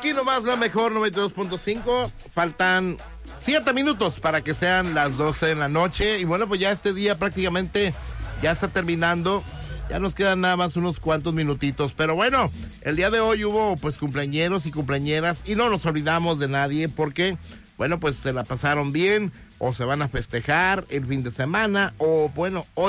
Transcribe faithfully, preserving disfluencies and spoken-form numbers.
Aquí nomás la mejor noventa y dos punto cinco. Faltan siete minutos para que sean las doce de la noche. Y bueno, pues ya este día prácticamente ya está terminando. Ya nos quedan nada más unos cuantos minutitos. Pero bueno, el día de hoy hubo pues cumpleañeros y cumpleañeras. Y no nos olvidamos de nadie porque, bueno, pues se la pasaron bien. O se van a festejar el fin de semana. O bueno, hoy.